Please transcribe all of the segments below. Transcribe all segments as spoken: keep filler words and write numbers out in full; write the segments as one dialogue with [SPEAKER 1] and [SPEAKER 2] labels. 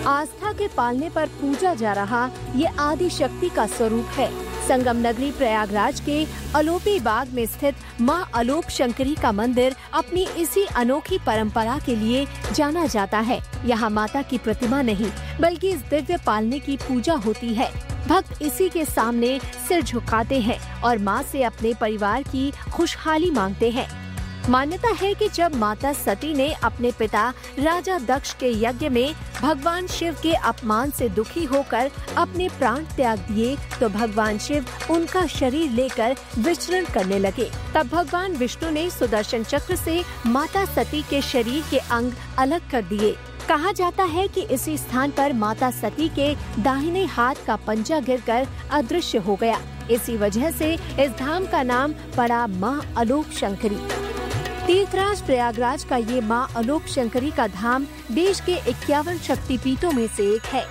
[SPEAKER 1] आस्था के पालने पर पूजा जा रहा ये आदि शक्ति का स्वरूप है। संगम नगरी प्रयागराज के अलोपी बाग में स्थित मां अलोप शंकरी का मंदिर अपनी इसी अनोखी परंपरा के लिए जाना जाता है। यहाँ माता की प्रतिमा नहीं बल्कि इस दिव्य पालने की पूजा होती है। भक्त इसी के सामने सिर झुकाते हैं और मां से अपने परिवार की खुशहाली मांगते हैं। मान्यता है कि जब माता सती ने अपने पिता राजा दक्ष के यज्ञ में भगवान शिव के अपमान से दुखी होकर अपने प्राण त्याग दिए तो भगवान शिव उनका शरीर लेकर विचरण करने लगे। तब भगवान विष्णु ने सुदर्शन चक्र से माता सती के शरीर के अंग अलग कर दिए। कहा जाता है कि इसी स्थान पर माता सती के दाहिने हाथ का पंजा गिरकर अदृश्य हो गया। इसी वजह से इस धाम का नाम पड़ा मां अलोप शंकरी। तीर्थराज प्रयागराज का ये मां अलोप शंकरी का धाम देश के इक्यावन शक्तिपीठों में से एक है।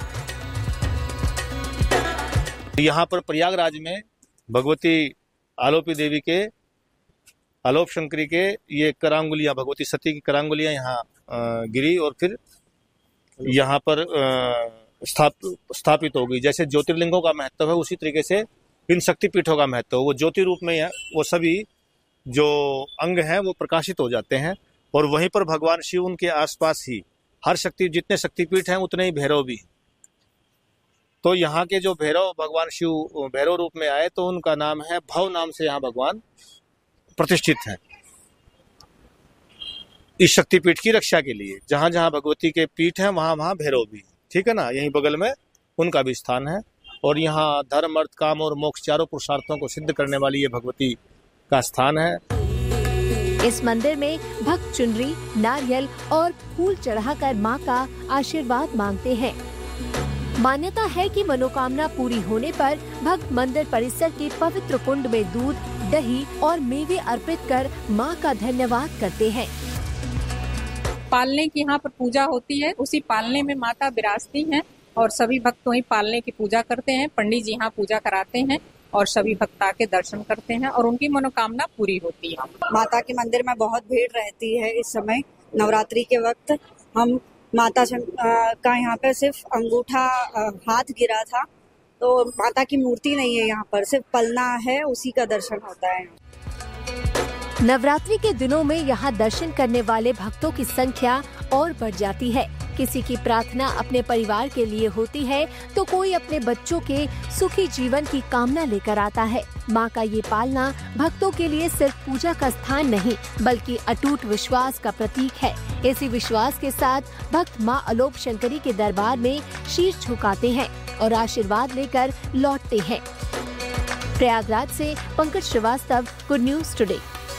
[SPEAKER 2] यहाँ पर प्रयागराज में भगवती आलोपी देवी के आलोप शंकरी के ये करांगुलियां, भगवती सती की करांगुलियां यहाँ गिरी और फिर यहाँ पर स्थाप, स्थापित हो गई। जैसे ज्योतिर्लिंगों का महत्व है उसी तरीके से इन शक्तिपीठों का महत्व, वो ज्योति रूप में है, वो सभी जो अंग हैं वो प्रकाशित हो जाते हैं और वहीं पर भगवान शिव उनके आसपास ही, हर शक्ति जितने शक्तिपीठ हैं उतने ही भैरव भी। तो यहाँ के जो भैरव भगवान शिव भैरव रूप में आए तो उनका नाम है भव, नाम से यहाँ भगवान प्रतिष्ठित हैं इस शक्तिपीठ की रक्षा के लिए। जहां जहां भगवती के पीठ हैं वहां वहां भैरव भी, ठीक है ना, यहीं बगल में उनका भी स्थान है। और यहाँ धर्म, अर्थ, काम और मोक्ष चारों पुरुषार्थों को सिद्ध करने वाली ये भगवती का स्थान है।
[SPEAKER 1] इस मंदिर में भक्त चुनरी, नारियल और फूल चढ़ाकर मां का आशीर्वाद मांगते हैं। मान्यता है कि मनोकामना पूरी होने पर भक्त मंदिर परिसर के पवित्र कुंड में दूध, दही और मेवे अर्पित कर मां का धन्यवाद करते हैं।
[SPEAKER 3] पालने की यहाँ पर पूजा होती है, उसी पालने में माता विराजती हैं और सभी भक्त वहीं पालने की पूजा करते हैं। पंडित जी यहाँ पूजा कराते हैं और सभी भक्त आके दर्शन करते हैं और उनकी मनोकामना पूरी होती है।
[SPEAKER 4] माता के मंदिर में बहुत भीड़ रहती है। इस समय नवरात्रि के वक्त हम माता का यहाँ पे सिर्फ अंगूठा हाथ गिरा था, तो माता की मूर्ति नहीं है, यहाँ पर सिर्फ पलना है, उसी का दर्शन होता है।
[SPEAKER 1] नवरात्रि के दिनों में यहाँ दर्शन करने वाले भक्तों की संख्या और बढ़ जाती है। किसी की प्रार्थना अपने परिवार के लिए होती है तो कोई अपने बच्चों के सुखी जीवन की कामना लेकर आता है। माँ का ये पालना भक्तों के लिए सिर्फ पूजा का स्थान नहीं बल्कि अटूट विश्वास का प्रतीक है। इसी विश्वास के साथ भक्त माँ अलोप शंकरी के दरबार में शीश झुकाते हैं और आशीर्वाद लेकर लौटते हैं। प्रयागराज से Pankaj Srivastava, good news today.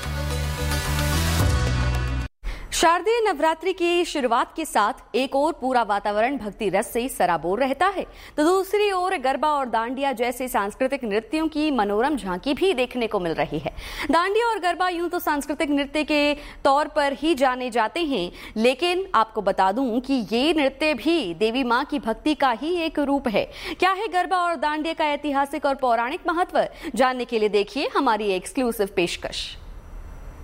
[SPEAKER 5] शारदीय नवरात्रि की शुरुआत के साथ एक और पूरा वातावरण भक्ति रस से सराबोर रहता है तो दूसरी ओर गरबा और दांडिया जैसे सांस्कृतिक नृत्यों की मनोरम झांकी भी देखने को मिल रही है। दांडिया और गरबा यूं तो सांस्कृतिक नृत्य के तौर पर ही जाने जाते हैं, लेकिन आपको बता दूं कि ये नृत्य भी देवी मां की भक्ति का ही एक रूप है। क्या है गरबा और दांडिया का ऐतिहासिक और पौराणिक महत्व, जानने के लिए देखिए हमारी एक्सक्लूसिव पेशकश।